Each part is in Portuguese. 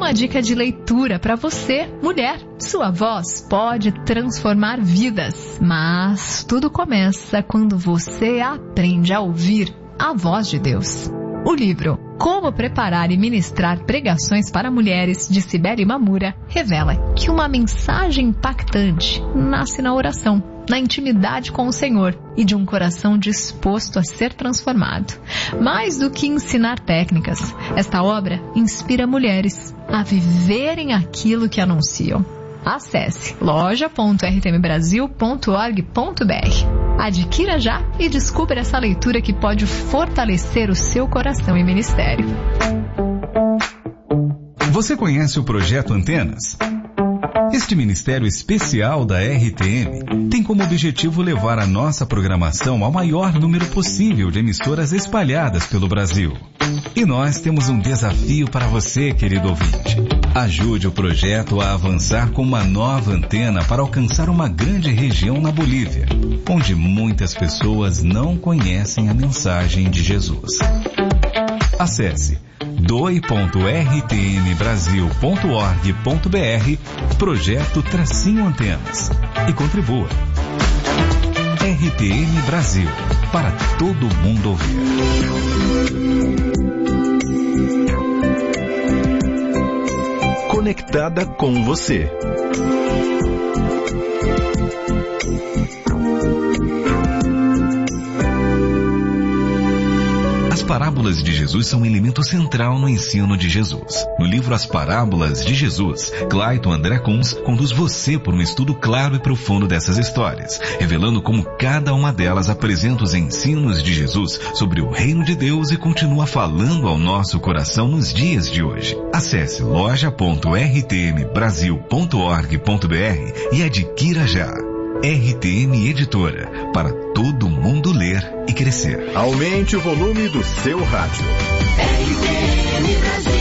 uma dica de leitura para você, mulher. Sua voz pode transformar vidas, mas tudo começa quando você aprende a ouvir a voz de Deus. O livro Como Preparar e Ministrar Pregações para Mulheres, de Cibele Mamura, revela que uma mensagem impactante nasce na oração, na intimidade com o Senhor e de um coração disposto a ser transformado. Mais do que ensinar técnicas, esta obra inspira mulheres a viverem aquilo que anunciam. Acesse loja.rtmbrasil.org.br. Adquira já e descubra essa leitura que pode fortalecer o seu coração e ministério. Você conhece o Projeto Antenas? Este ministério especial da RTM tem como objetivo levar a nossa programação ao maior número possível de emissoras espalhadas pelo Brasil. E nós temos um desafio para você, querido ouvinte. Ajude o projeto a avançar com uma nova antena para alcançar uma grande região na Bolívia, onde muitas pessoas não conhecem a mensagem de Jesus. Acesse doe.rtmbrasil.org.br Projeto-Antenas e contribua. RTM Brasil, para todo mundo ouvir. Conectada com você. As parábolas de Jesus são um elemento central no ensino de Jesus. No livro As Parábolas de Jesus, Clayton André Kunz conduz você por um estudo claro e profundo dessas histórias, revelando como cada uma delas apresenta os ensinos de Jesus sobre o reino de Deus e continua falando ao nosso coração nos dias de hoje. Acesse loja.rtmbrasil.org.br e adquira já. RTM Editora, para todo mundo ler e crescer. Aumente o volume do seu rádio. RTM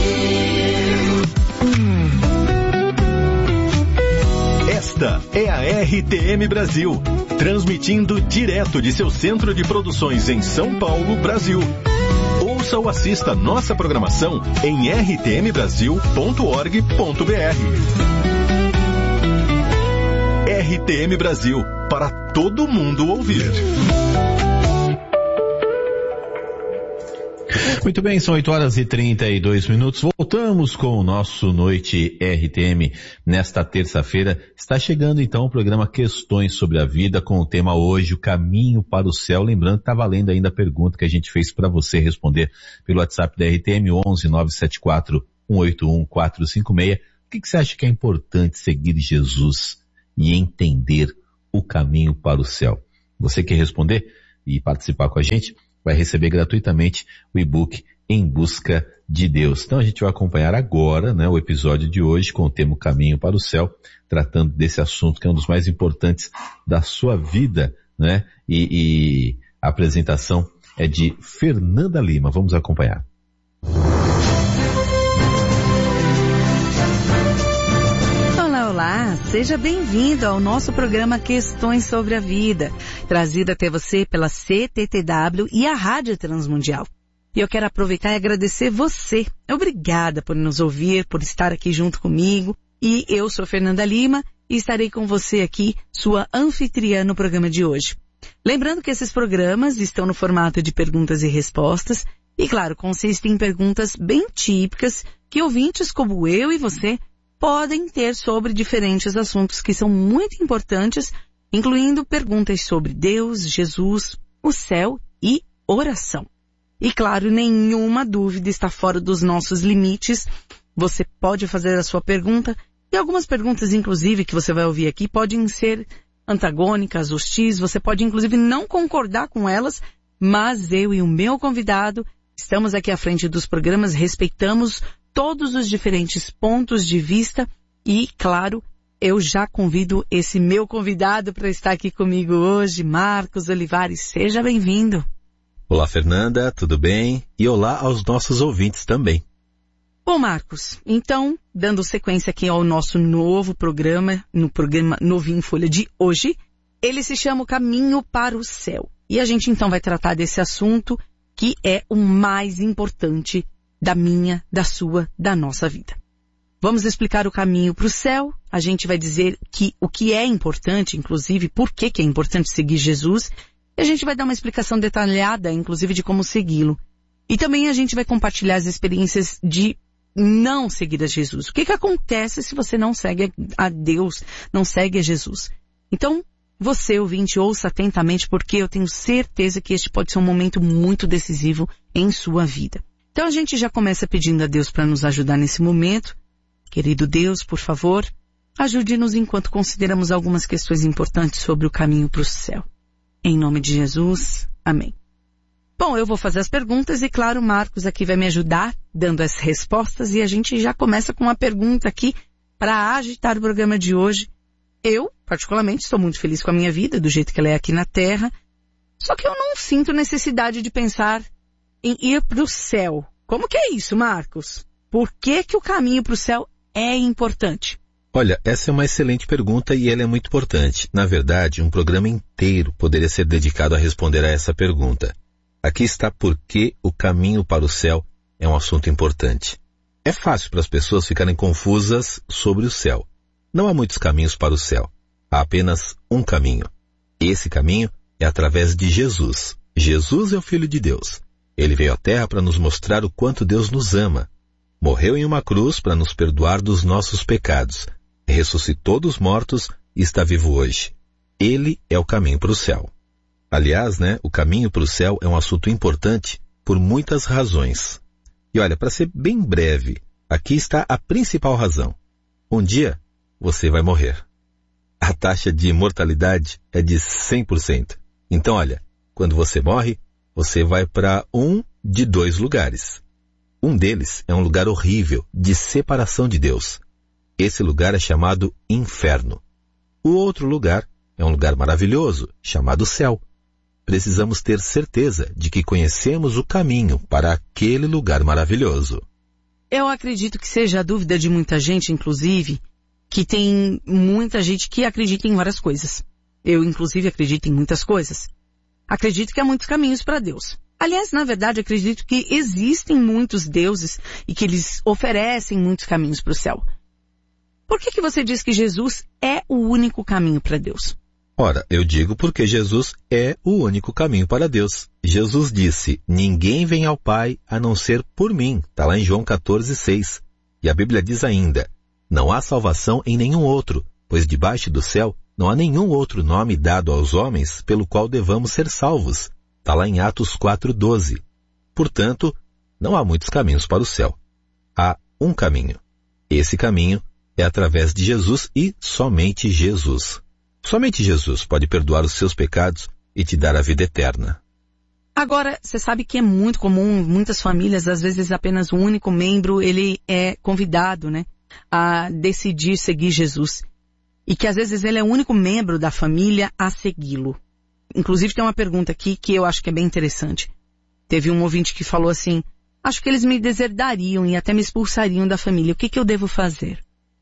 Brasil. Esta é a RTM Brasil, transmitindo direto de seu centro de produções em São Paulo, Brasil. Ouça ou assista nossa programação em rtmbrasil.org.br. RTM Brasil, para todo mundo ouvir. Muito bem, são 8h32. Voltamos com o nosso Noite RTM nesta terça-feira. Está chegando então o programa Questões sobre a Vida, com o tema hoje, o caminho para o céu. Lembrando que está valendo ainda a pergunta que a gente fez para você responder pelo WhatsApp da RTM 11 974 181 456. Por que você acha que é importante seguir Jesus e entender o caminho para o céu? Você quer responder e participar com a gente? Vai receber gratuitamente o e-book Em Busca de Deus. Então a gente vai acompanhar agora, o episódio de hoje com o tema Caminho para o Céu, tratando desse assunto que é um dos mais importantes da sua vida, E a apresentação é de Fernanda Lima. Vamos acompanhar. Olá, seja bem-vindo ao nosso programa Questões sobre a Vida, trazido até você pela CTTW e a Rádio Transmundial. E eu quero aproveitar e agradecer você. Obrigada por nos ouvir, por estar aqui junto comigo. E eu sou Fernanda Lima e estarei com você aqui, sua anfitriã no programa de hoje. Lembrando que esses programas estão no formato de perguntas e respostas e, claro, consistem em perguntas bem típicas que ouvintes como eu e você podem ter sobre diferentes assuntos que são muito importantes, incluindo perguntas sobre Deus, Jesus, o céu e oração. E claro, nenhuma dúvida está fora dos nossos limites. Você pode fazer a sua pergunta e algumas perguntas, inclusive, que você vai ouvir aqui, podem ser antagônicas, hostis, você pode inclusive não concordar com elas, mas eu e o meu convidado estamos aqui à frente dos programas, respeitamos todos os diferentes pontos de vista e, claro, eu já convido esse meu convidado para estar aqui comigo hoje, Marcos Olivares. Seja bem-vindo. Olá, Fernanda, tudo bem? E olá aos nossos ouvintes também. Bom, Marcos, então, dando sequência aqui ao nosso novo programa, no programa Novinho em Folha de hoje, ele se chama O Caminho para o Céu. E a gente então vai tratar desse assunto que é o mais importante da minha, da sua, da nossa vida. Vamos explicar o caminho para o céu. A gente vai dizer o que é importante, inclusive, por que é importante seguir Jesus. E a gente vai dar uma explicação detalhada, inclusive, de como segui-lo. E também a gente vai compartilhar as experiências de não seguir a Jesus. O que acontece se você não segue a Deus, não segue a Jesus? Então, você, ouvinte, ouça atentamente, porque eu tenho certeza que este pode ser um momento muito decisivo em sua vida. Então, a gente já começa pedindo a Deus para nos ajudar nesse momento. Querido Deus, por favor, ajude-nos enquanto consideramos algumas questões importantes sobre o caminho para o céu. Em nome de Jesus, amém. Bom, eu vou fazer as perguntas e, claro, Marcos aqui vai me ajudar dando as respostas e a gente já começa com uma pergunta aqui para agitar o programa de hoje. Eu, particularmente, estou muito feliz com a minha vida, do jeito que ela é aqui na Terra, só que eu não sinto necessidade de pensar em ir para o céu. Como que é isso, Marcos? Por que o caminho para o céu é importante? Olha, essa é uma excelente pergunta e ela é muito importante. Na verdade, um programa inteiro poderia ser dedicado a responder a essa pergunta. Aqui está por que o caminho para o céu é um assunto importante. É fácil para as pessoas ficarem confusas sobre o céu. Não há muitos caminhos para o céu. Há apenas um caminho. Esse caminho é através de Jesus. Jesus é o Filho de Deus. Ele veio à Terra para nos mostrar o quanto Deus nos ama. Morreu em uma cruz para nos perdoar dos nossos pecados. Ressuscitou dos mortos e está vivo hoje. Ele é o caminho para o céu. Aliás, o caminho para o céu é um assunto importante por muitas razões. E olha, para ser bem breve, aqui está a principal razão. Um dia, você vai morrer. A taxa de mortalidade é de 100%. Então, olha, quando você morre, você vai para um de 2 lugares. Um deles é um lugar horrível, de separação de Deus. Esse lugar é chamado inferno. O outro lugar é um lugar maravilhoso, chamado céu. Precisamos ter certeza de que conhecemos o caminho para aquele lugar maravilhoso. Eu acredito que seja a dúvida de muita gente, inclusive, que tem muita gente que acredita em várias coisas. Eu, inclusive, acredito em muitas coisas. Acredito que há muitos caminhos para Deus. Aliás, na verdade, acredito que existem muitos deuses e que eles oferecem muitos caminhos para o céu. Por que você diz que Jesus é o único caminho para Deus? Ora, eu digo porque Jesus é o único caminho para Deus. Jesus disse, ninguém vem ao Pai a não ser por mim. Está lá em João 14:6. E a Bíblia diz ainda, não há salvação em nenhum outro, pois debaixo do céu não há nenhum outro nome dado aos homens pelo qual devamos ser salvos. Está lá em Atos 4:12. Portanto, não há muitos caminhos para o céu. Há um caminho. Esse caminho é através de Jesus e somente Jesus. Somente Jesus pode perdoar os seus pecados e te dar a vida eterna. Agora, você sabe que é muito comum, muitas famílias, às vezes apenas um único membro, ele é convidado, a decidir seguir Jesus. E que às vezes ele é o único membro da família a segui-lo. Inclusive tem uma pergunta aqui que eu acho que é bem interessante. Teve um ouvinte que falou assim, acho que eles me deserdariam e até me expulsariam da família. O que eu devo fazer?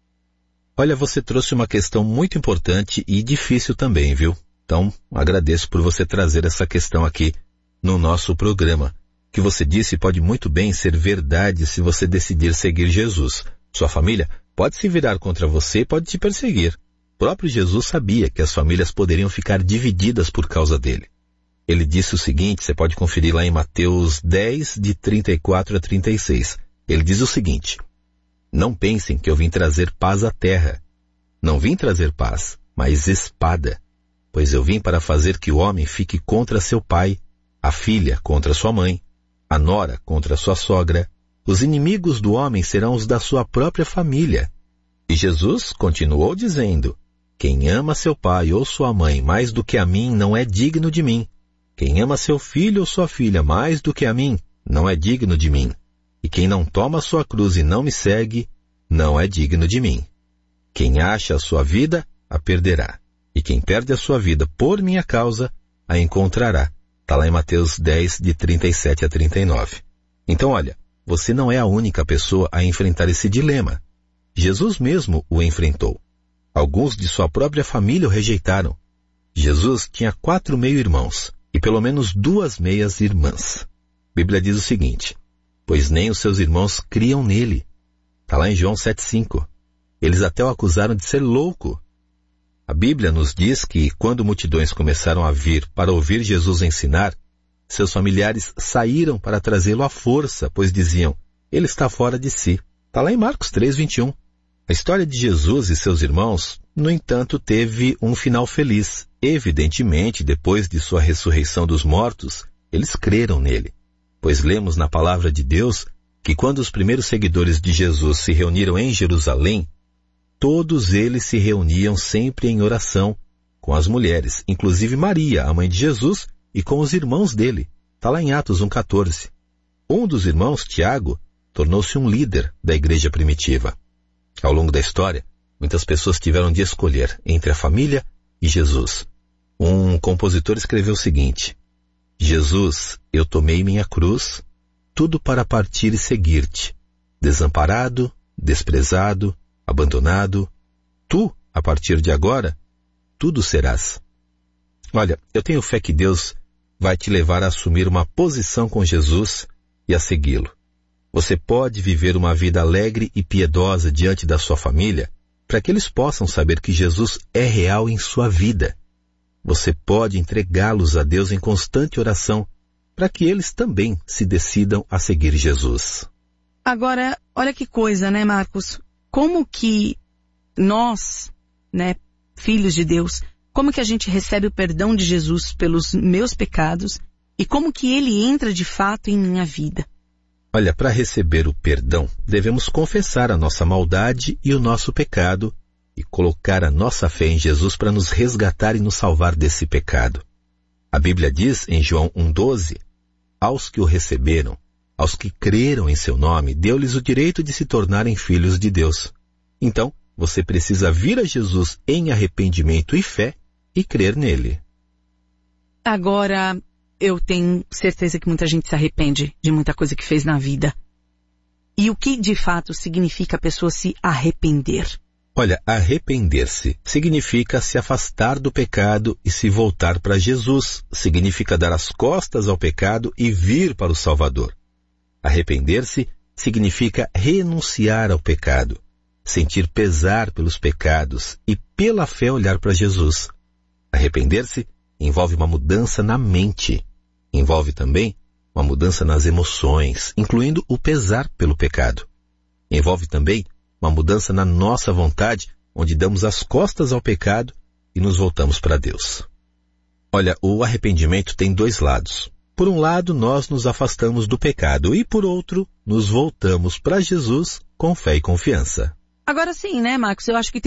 Olha, você trouxe uma questão muito importante e difícil também, viu? Então, agradeço por você trazer essa questão aqui no nosso programa. O que você disse pode muito bem ser verdade se você decidir seguir Jesus. Sua família pode se virar contra você e pode te perseguir. O próprio Jesus sabia que as famílias poderiam ficar divididas por causa dele. Ele disse o seguinte, você pode conferir lá em Mateus 10, de 34 a 36. Ele diz o seguinte, não pensem que eu vim trazer paz à terra. Não vim trazer paz, mas espada. Pois eu vim para fazer que o homem fique contra seu pai, a filha contra sua mãe, a nora contra sua sogra. Os inimigos do homem serão os da sua própria família. E Jesus continuou dizendo, quem ama seu pai ou sua mãe mais do que a mim não é digno de mim. Quem ama seu filho ou sua filha mais do que a mim não é digno de mim. E quem não toma a sua cruz e não me segue, não é digno de mim. Quem acha a sua vida, a perderá. E quem perde a sua vida por minha causa, a encontrará. Está lá em Mateus 10, de 37 a 39. Então, olha, você não é a única pessoa a enfrentar esse dilema. Jesus mesmo o enfrentou. Alguns de sua própria família o rejeitaram. Jesus tinha 4 meio-irmãos e pelo menos 2 meias-irmãs. A Bíblia diz o seguinte, pois nem os seus irmãos criam nele. Está lá em João 7,5. Eles até o acusaram de ser louco. A Bíblia nos diz que quando multidões começaram a vir para ouvir Jesus ensinar, seus familiares saíram para trazê-lo à força, pois diziam, ele está fora de si. Está lá em Marcos 3,21. A história de Jesus e seus irmãos, no entanto, teve um final feliz. Evidentemente, depois de sua ressurreição dos mortos, eles creram nele. Pois lemos na palavra de Deus que quando os primeiros seguidores de Jesus se reuniram em Jerusalém, todos eles se reuniam sempre em oração com as mulheres, inclusive Maria, a mãe de Jesus, e com os irmãos dele. Está lá em Atos 1,14. Um dos irmãos, Tiago, tornou-se um líder da igreja primitiva. Ao longo da história, muitas pessoas tiveram de escolher entre a família e Jesus. Um compositor escreveu o seguinte: Jesus, eu tomei minha cruz, tudo para partir e seguir-te. Desamparado, desprezado, abandonado, tu, a partir de agora, tudo serás. Olha, eu tenho fé que Deus vai te levar a assumir uma posição com Jesus e a segui-lo. Você pode viver uma vida alegre e piedosa diante da sua família para que eles possam saber que Jesus é real em sua vida. Você pode entregá-los a Deus em constante oração para que eles também se decidam a seguir Jesus. Agora, olha que coisa, né, Marcos? Como que nós, né, filhos de Deus, como que a gente recebe o perdão de Jesus pelos meus pecados e como que ele entra de fato em minha vida? Olha, para receber o perdão, devemos confessar a nossa maldade e o nosso pecado e colocar a nossa fé em Jesus para nos resgatar e nos salvar desse pecado. A Bíblia diz em João 1,12, aos que o receberam, aos que creram em seu nome, deu-lhes o direito de se tornarem filhos de Deus. Então, você precisa vir a Jesus em arrependimento e fé e crer nele. Agora, eu tenho certeza que muita gente se arrepende de muita coisa que fez na vida. E o que de fato significa a pessoa se arrepender? Olha, arrepender-se significa se afastar do pecado e se voltar para Jesus. Significa dar as costas ao pecado e vir para o Salvador. Arrepender-se significa renunciar ao pecado, sentir pesar pelos pecados e pela fé olhar para Jesus. Arrepender-se envolve uma mudança na mente. Envolve também uma mudança nas emoções, incluindo o pesar pelo pecado. Envolve também uma mudança na nossa vontade, onde damos as costas ao pecado e nos voltamos para Deus. Olha, o arrependimento tem dois lados. Por um lado, nós nos afastamos do pecado e, por outro, nos voltamos para Jesus com fé e confiança. Agora sim, né, Marcos? Eu acho que tem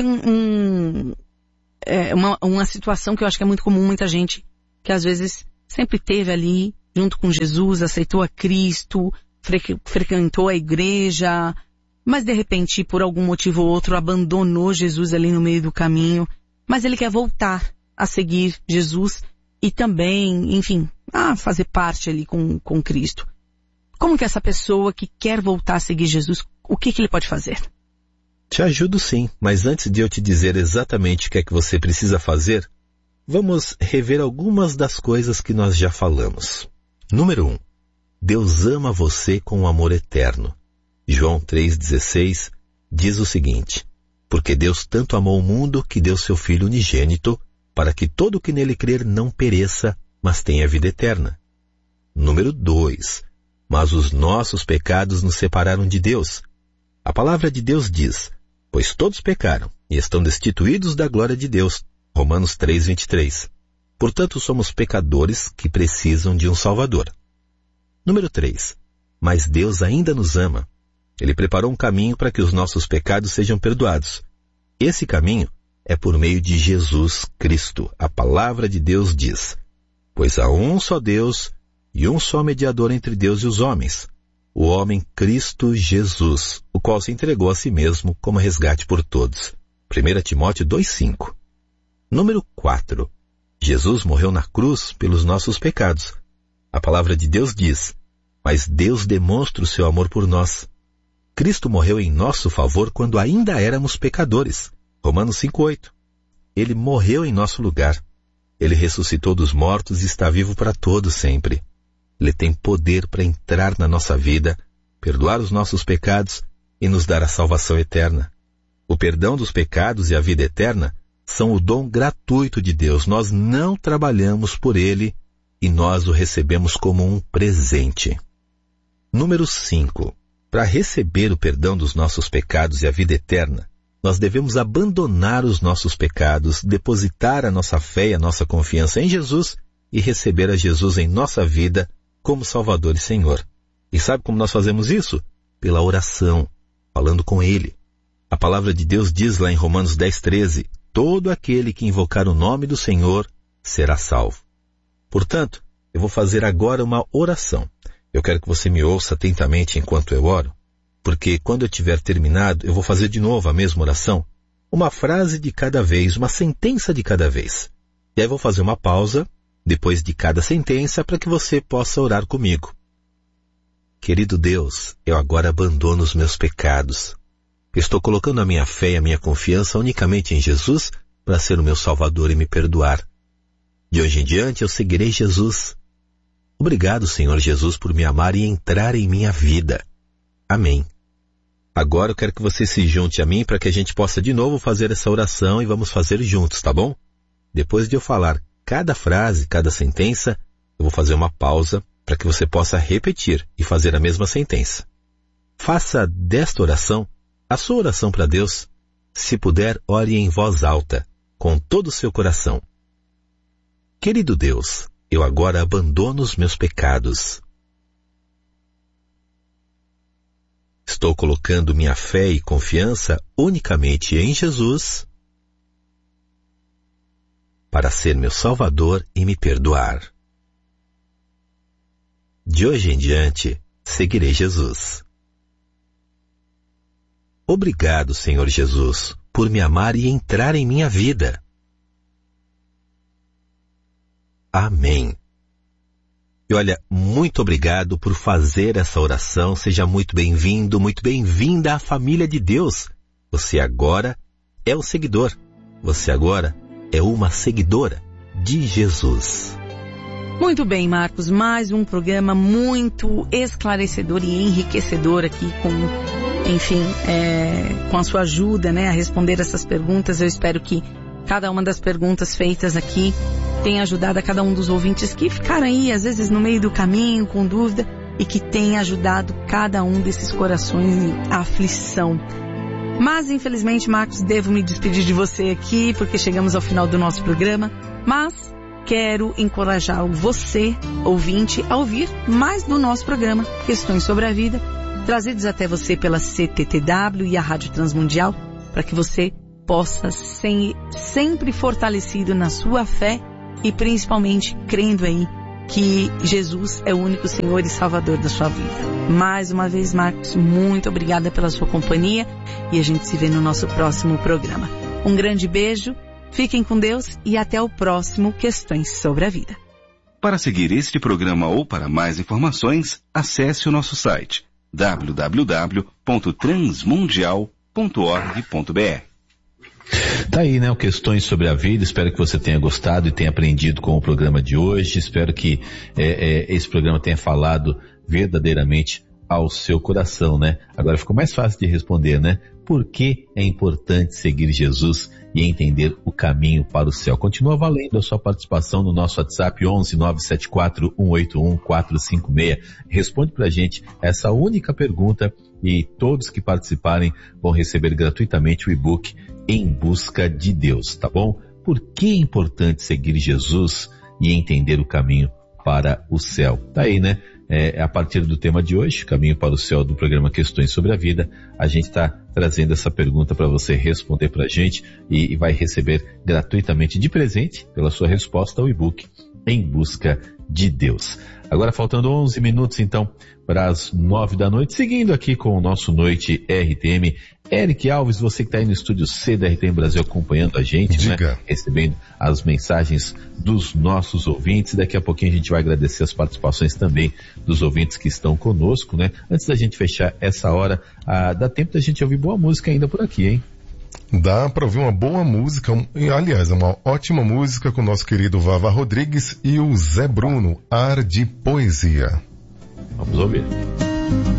uma situação que eu acho que é muito comum, muita gente que às vezes sempre teve ali, junto com Jesus, aceitou a Cristo, frequentou a igreja, mas de repente, por algum motivo ou outro, abandonou Jesus ali no meio do caminho, mas ele quer voltar a seguir Jesus e também, enfim, a fazer parte ali com Cristo. Como que essa pessoa que quer voltar a seguir Jesus, o que ele pode fazer? Te ajudo sim, mas antes de eu te dizer exatamente o que é que você precisa fazer, vamos rever algumas das coisas que nós já falamos. Número 1. Deus ama você com um amor eterno. João 3,16 diz o seguinte: porque Deus tanto amou o mundo que deu seu Filho unigênito, para que todo o que nele crer não pereça, mas tenha vida eterna. Número 2. Mas os nossos pecados nos separaram de Deus. A palavra de Deus diz: pois todos pecaram e estão destituídos da glória de Deus. Romanos 3,23. Portanto, somos pecadores que precisam de um Salvador. Número 3. Mas Deus ainda nos ama. Ele preparou um caminho para que os nossos pecados sejam perdoados. Esse caminho é por meio de Jesus Cristo. A palavra de Deus diz: pois há um só Deus e um só mediador entre Deus e os homens, o homem Cristo Jesus, o qual se entregou a si mesmo como resgate por todos. 1 Timóteo 2,5. Número 4. Jesus morreu na cruz pelos nossos pecados. A palavra de Deus diz: mas Deus demonstra o seu amor por nós. Cristo morreu em nosso favor quando ainda éramos pecadores. Romanos 5,8. Ele morreu em nosso lugar. Ele ressuscitou dos mortos e está vivo para todo sempre. Ele tem poder para entrar na nossa vida, perdoar os nossos pecados e nos dar a salvação eterna. O perdão dos pecados e a vida eterna são o dom gratuito de Deus. Nós não trabalhamos por ele e nós o recebemos como um presente. Número 5. Para receber o perdão dos nossos pecados e a vida eterna, nós devemos abandonar os nossos pecados, depositar a nossa fé e a nossa confiança em Jesus e receber a Jesus em nossa vida como Salvador e Senhor. E sabe como nós fazemos isso? Pela oração, falando com Ele. A palavra de Deus diz lá em Romanos 10:13, todo aquele que invocar o nome do Senhor será salvo. Portanto, eu vou fazer agora uma oração. Eu quero que você me ouça atentamente enquanto eu oro, porque quando eu tiver terminado, eu vou fazer de novo a mesma oração, uma frase de cada vez, uma sentença de cada vez. E aí vou fazer uma pausa, depois de cada sentença, para que você possa orar comigo. Querido Deus, eu agora abandono os meus pecados. Estou colocando a minha fé e a minha confiança unicamente em Jesus para ser o meu Salvador e me perdoar. De hoje em diante eu seguirei Jesus. Obrigado, Senhor Jesus, por me amar e entrar em minha vida. Amém. Agora eu quero que você se junte a mim para que a gente possa de novo fazer essa oração e vamos fazer juntos, tá bom? Depois de eu falar cada frase, cada sentença, eu vou fazer uma pausa para que você possa repetir e fazer a mesma sentença. Faça desta oração a sua oração para Deus. Se puder, ore em voz alta, com todo o seu coração. Querido Deus, eu agora abandono os meus pecados. Estou colocando minha fé e confiança unicamente em Jesus para ser meu Salvador e me perdoar. De hoje em diante, seguirei Jesus. Obrigado, Senhor Jesus, por me amar e entrar em minha vida. Amém. E olha, muito obrigado por fazer essa oração. Seja muito bem-vindo, muito bem-vinda à família de Deus. Você agora é um seguidor. Você agora é uma seguidora de Jesus. Muito bem, Marcos. Mais um programa muito esclarecedor e enriquecedor aqui com a sua ajuda, né, a responder essas perguntas. Eu espero que cada uma das perguntas feitas aqui tenha ajudado a cada um dos ouvintes que ficaram aí, às vezes, no meio do caminho, com dúvida, e que tenha ajudado cada um desses corações em aflição. Mas, infelizmente, Marcos, devo me despedir de você aqui, porque chegamos ao final do nosso programa. Mas quero encorajar você, ouvinte, a ouvir mais do nosso programa Questões sobre a Vida, trazidos até você pela CTTW e a Rádio Transmundial, para que você possa ser sempre fortalecido na sua fé e principalmente crendo aí que Jesus é o único Senhor e Salvador da sua vida. Mais uma vez, Marcos, muito obrigada pela sua companhia e a gente se vê no nosso próximo programa. Um grande beijo, fiquem com Deus e até o próximo Questões sobre a Vida. Para seguir este programa ou para mais informações, acesse o nosso site www.transmundial.org.br. Tá aí, né, o Questões sobre a Vida. Espero que você tenha gostado e tenha aprendido com o programa de hoje. Espero que esse programa tenha falado verdadeiramente ao seu coração, né? Agora ficou mais fácil de responder, né? Por que é importante seguir Jesus e entender o caminho para o céu? Continua valendo a sua participação no nosso WhatsApp 11 974 181 456. Responde pra gente essa única pergunta e todos que participarem vão receber gratuitamente o e-book Em Busca de Deus, tá bom? Por que é importante seguir Jesus e entender o caminho para o céu? Tá aí, né? A partir do tema de hoje, Caminho para o Céu, do programa Questões sobre a Vida, a gente está trazendo essa pergunta para você responder para a gente e vai receber gratuitamente de presente, pela sua resposta, o e-book Em Busca de Deus. Agora faltando 11 minutos então para as 9 da noite, seguindo aqui com o nosso Noite RTM. Eric Alves, você que está aí no estúdio C da RTM Brasil acompanhando a gente, né? Recebendo as mensagens dos nossos ouvintes. Daqui a pouquinho a gente vai agradecer as participações também dos ouvintes que estão conosco, né? Antes da gente fechar essa hora, dá tempo da gente ouvir boa música ainda por aqui, hein? Dá para ouvir uma boa música, aliás, uma ótima música com o nosso querido Vava Rodrigues e o Zé Bruno, Ar de Poesia. Vamos ouvir.